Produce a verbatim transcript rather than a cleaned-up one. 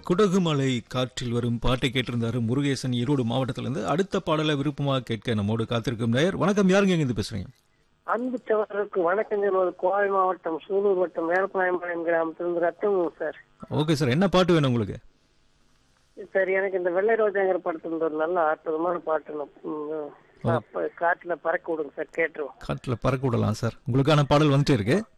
குடகுமலை காற்றில் வரும் பாட்டை கேட்டிருந்தாரு முருகேசன் ஈரோடு மாவட்டத்திலிருந்து. அடுத்த பாடலை விருப்பமாக கேட்க நம்மோடு காத்திருக்கும் நேயர். வணக்கம், யாருங்க இருந்து பேசுறீங்க? அன்பு சகோதரருக்கு வணக்கம் சொல்வது கோவை மாவட்டம் சூலூர் வட்டம் வேலப்பாளையம் கிராமத்திலிருந்து ரத்தம் சார். ஓகே சார், என்ன பாட்டு வேணும் உங்களுக்கு? சார், எனக்கு இந்த வெள்ளை ரோஜாங்கிற படத்துல ஒரு நல்ல அற்புதமான பாட்டு காட்டுல பறக்க விடுங்க சார், கேட்டுருவோம். காற்றுல பறக்க விடலாம் சார். உங்களுக்கான பாடல் வந்துட்டே இருக்கு.